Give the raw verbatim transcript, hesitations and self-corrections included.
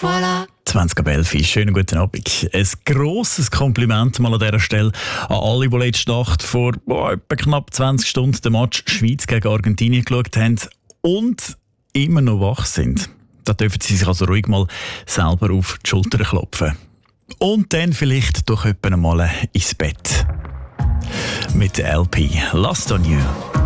Voilà. zwanzig ab elf, schönen guten Abend. Ein grosses Kompliment mal an dieser Stelle an alle, die letzte Nacht vor oh, etwa knapp zwanzig Stunden den Match Schweiz gegen Argentinien geschaut haben und immer noch wach sind. Da dürfen sie sich also ruhig mal selber auf die Schulter klopfen. Und dann vielleicht doch etwa mal ins Bett. Mit der L P Lost on You.